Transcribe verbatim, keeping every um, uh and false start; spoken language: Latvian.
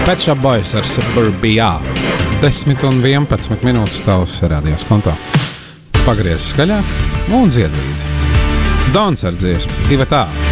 Pet Shop Boys ar Suburbia. desmit un vienpadsmit minūtes tavs rādījās kontā. Pagriez skaļāk un dzied līdzi. Dons ar dziesmu, divi tā.